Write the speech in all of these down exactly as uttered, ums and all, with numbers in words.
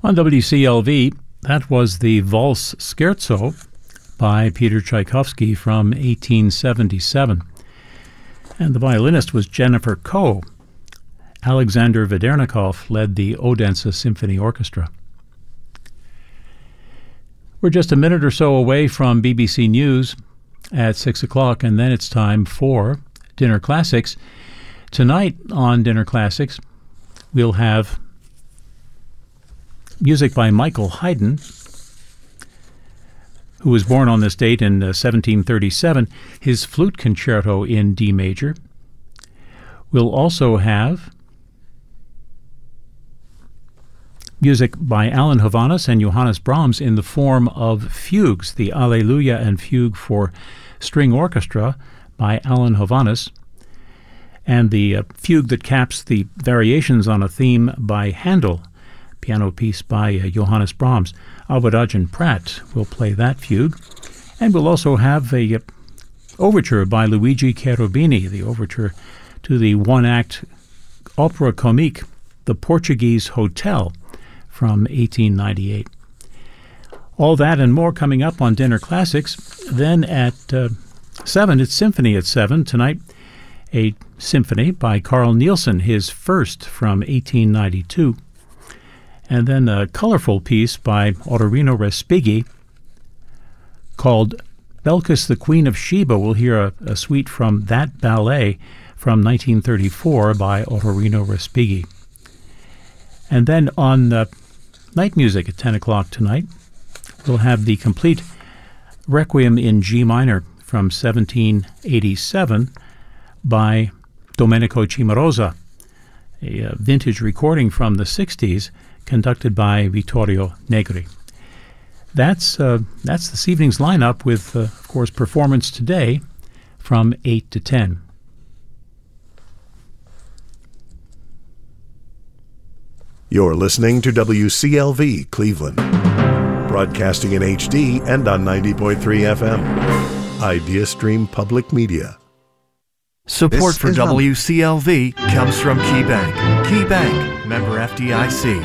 On W C L V, that was the Valse Scherzo by Peter Tchaikovsky from eighteen seventy-seven. And the violinist was Jennifer Koh. Alexander Vedernikov led the Odense Symphony Orchestra. We're just a minute or so away from B B C News at six o'clock, and then it's time for Dinner Classics. Tonight on Dinner Classics, we'll have music by Michael Haydn, who was born on this date in uh, seventeen thirty-seven, his flute concerto in D major. We'll also have music by Alan Hovhannes and Johannes Brahms in the form of fugues, the Alleluia and Fugue for String Orchestra by Alan Hovhannes, and the uh, fugue that caps the variations on a theme by Handel, piano piece by uh, Johannes Brahms. Alvarajan Pratt will play that fugue. And we'll also have a uh, overture by Luigi Cherubini, the overture to the one-act opera comique, The Portuguese Hotel, from eighteen ninety-eight. All that and more coming up on Dinner Classics. Then at uh, seven, it's Symphony at seven. Tonight, a symphony by Carl Nielsen, his first from eighteen ninety-two. And then a colorful piece by Ottorino Respighi called Belkis, the Queen of Sheba. We'll hear a, a suite from that ballet from nineteen thirty-four by Ottorino Respighi. And then on uh, night music at ten o'clock tonight, we'll have the complete Requiem in G minor from seventeen eighty-seven by Domenico Cimarosa, a uh, vintage recording from the sixties conducted by Vittorio Negri. That's uh, that's this evening's lineup with, uh, of course, performance today from eight to ten. You're listening to W C L V Cleveland, broadcasting in H D and on ninety point three F M. IdeaStream Public Media. Support This for is W C L V comes from KeyBank. KeyBank, member F D I C.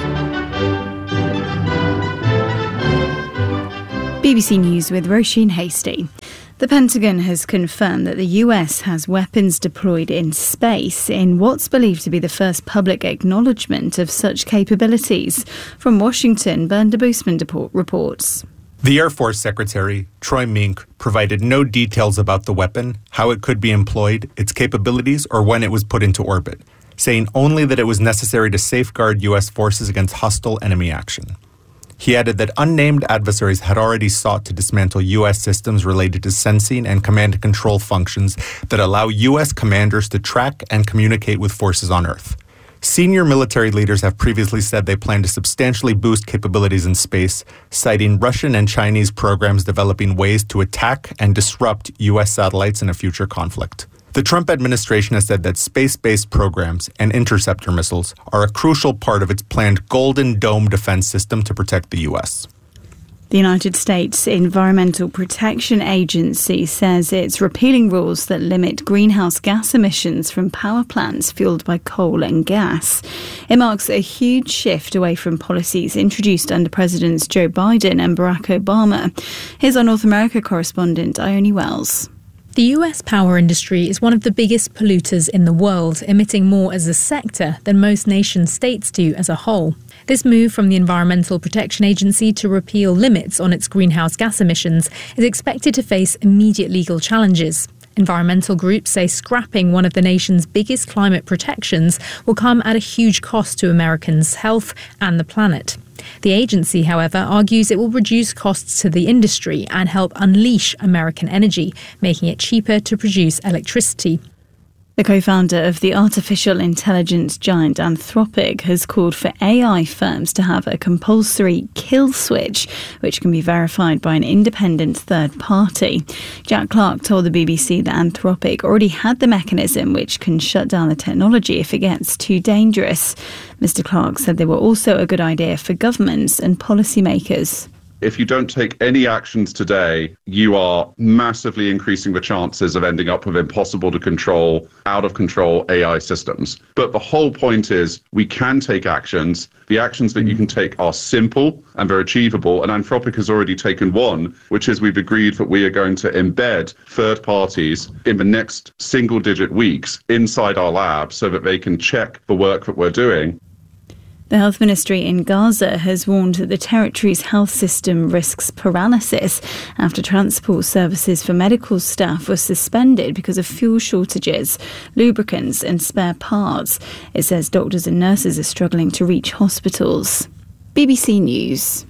B B C News with Roisin Hasty. The Pentagon has confirmed that the U S has weapons deployed in space in what's believed to be the first public acknowledgement of such capabilities. From Washington, Bernd de Boosman reports. The Air Force Secretary, Troy Mink, provided no details about the weapon, how it could be employed, its capabilities, or when it was put into orbit, saying only that it was necessary to safeguard U S forces against hostile enemy action. He added that unnamed adversaries had already sought to dismantle U S systems related to sensing and command and control functions that allow U S commanders to track and communicate with forces on Earth. Senior military leaders have previously said they plan to substantially boost capabilities in space, citing Russian and Chinese programs developing ways to attack and disrupt U S satellites in a future conflict. The Trump administration has said that space-based programs and interceptor missiles are a crucial part of its planned Golden Dome defense system to protect the U S. The United States Environmental Protection Agency says it's repealing rules that limit greenhouse gas emissions from power plants fueled by coal and gas. It marks a huge shift away from policies introduced under Presidents Joe Biden and Barack Obama. Here's our North America correspondent, Ione Wells. The U S power industry is one of the biggest polluters in the world, emitting more as a sector than most nation states do as a whole. This move from the Environmental Protection Agency to repeal limits on its greenhouse gas emissions is expected to face immediate legal challenges. Environmental groups say scrapping one of the nation's biggest climate protections will come at a huge cost to Americans' health and the planet. The agency, however, argues it will reduce costs to the industry and help unleash American energy, making it cheaper to produce electricity. The co-founder of the artificial intelligence giant Anthropic has called for A I firms to have a compulsory kill switch, which can be verified by an independent third party. Jack Clark told the B B C that Anthropic already had the mechanism which can shut down the technology if it gets too dangerous. Mister Clark said they were also a good idea for governments and policymakers. if you don't take any actions today, you are massively increasing the chances of ending up with impossible to control, out of control A I systems. But the whole point is we can take actions. The actions that you can take are simple and they're achievable. And Anthropic has already taken one, which is we've agreed that we are going to embed third parties in the next single digit weeks inside our lab so that they can check the work that we're doing. The health ministry in Gaza has warned that the territory's health system risks paralysis after transport services for medical staff were suspended because of fuel shortages, lubricants and spare parts. It says doctors and nurses are struggling to reach hospitals. B B C News.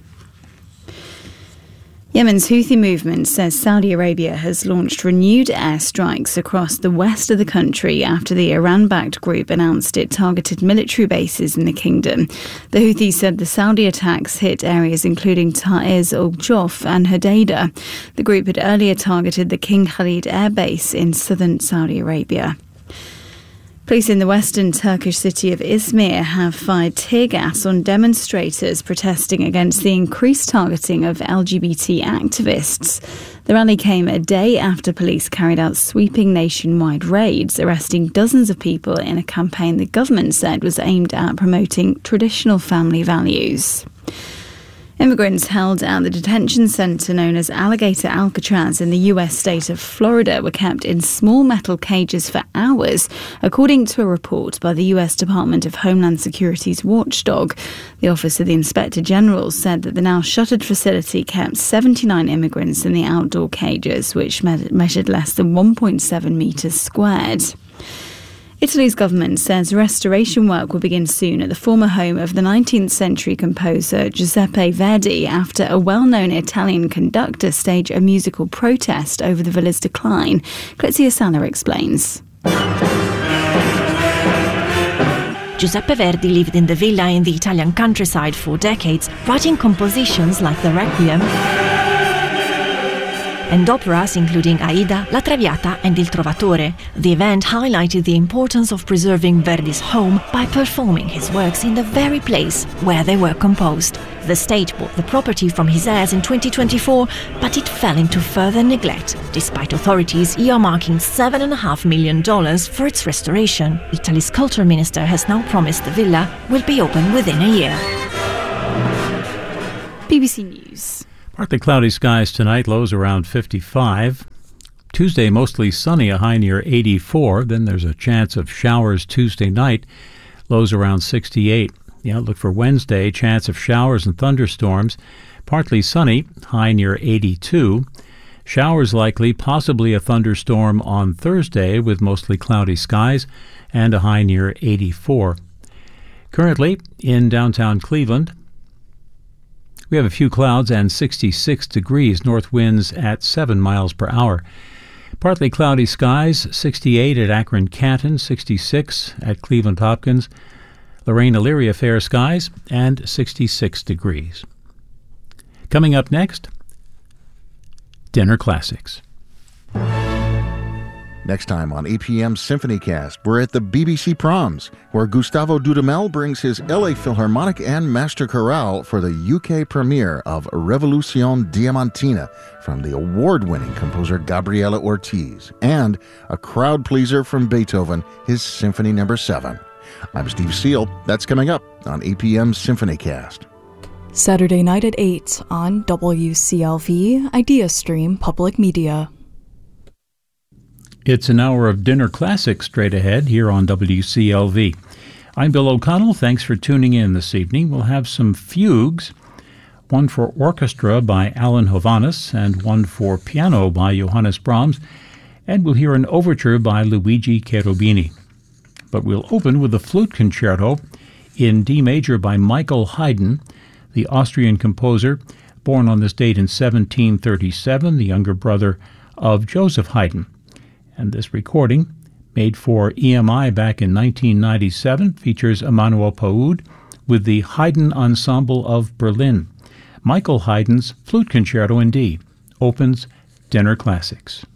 Yemen's Houthi movement says Saudi Arabia has launched renewed airstrikes across the west of the country after the Iran-backed group announced it targeted military bases in the kingdom. The Houthis said the Saudi attacks hit areas including Taiz, Al Jof and Hodeidah. The group had earlier targeted the King Khalid Air Base in southern Saudi Arabia. Police in the western Turkish city of Izmir have fired tear gas on demonstrators protesting against the increased targeting of L G B T activists. The rally came a day after police carried out sweeping nationwide raids, arresting dozens of people in a campaign the government said was aimed at promoting traditional family values. Immigrants held at the detention centre known as Alligator Alcatraz in the U S state of Florida were kept in small metal cages for hours, according to a report by the U S Department of Homeland Security's watchdog. The Office of the Inspector General said that the now shuttered facility kept seventy-nine immigrants in the outdoor cages, which me- measured less than one point seven metres squared. Italy's government says restoration work will begin soon at the former home of the nineteenth century composer Giuseppe Verdi after a well-known Italian conductor staged a musical protest over the villa's decline. Clizia Sala explains. Giuseppe Verdi lived in the villa in the Italian countryside for decades, writing compositions like the Requiem and operas including Aida, La Traviata and Il Trovatore. The event highlighted the importance of preserving Verdi's home by performing his works in the very place where they were composed. The state bought the property from his heirs in twenty twenty-four, but it fell into further neglect, despite authorities earmarking seven point five million dollars for its restoration. Italy's culture minister has now promised the villa will be open within a year. B B C News. Partly cloudy skies tonight, lows around fifty-five. Tuesday, mostly sunny, a high near eighty-four. Then there's a chance of showers Tuesday night, lows around sixty-eight. The outlook for Wednesday, chance of showers and thunderstorms. Partly sunny, high near eighty-two. Showers likely, possibly a thunderstorm on Thursday with mostly cloudy skies and a high near eighty-four. Currently, in downtown Cleveland, we have a few clouds and sixty-six degrees, north winds at seven miles per hour. Partly cloudy skies, sixty-eight at Akron-Canton, sixty-six at Cleveland-Hopkins, Lorraine-Elyria fair skies, and sixty-six degrees. Coming up next, Dinner Classics. Next time on A P M SymphonyCast, we're at the B B C Proms, where Gustavo Dudamel brings his L A Philharmonic and Master Chorale for the U K premiere of Revolution Diamantina from the award-winning composer Gabriela Ortiz, and a crowd pleaser from Beethoven, his Symphony Number seven. I'm Steve Seal. That's coming up on A P M SymphonyCast. Saturday night at eight on W C L V IdeaStream Public Media. It's an hour of Dinner Classics straight ahead here on W C L V. I'm Bill O'Connell. Thanks for tuning in this evening. We'll have some fugues, one for orchestra by Alan Hovhaness and one for piano by Johannes Brahms, and we'll hear an overture by Luigi Cherubini. But we'll open with a flute concerto in D major by Michael Haydn, the Austrian composer, born on this date in seventeen thirty-seven, the younger brother of Joseph Haydn. And this recording, made for E M I back in nineteen ninety-seven, features Emmanuel Paoud with the Haydn Ensemble of Berlin. Michael Haydn's Flute Concerto in D opens Dinner Classics.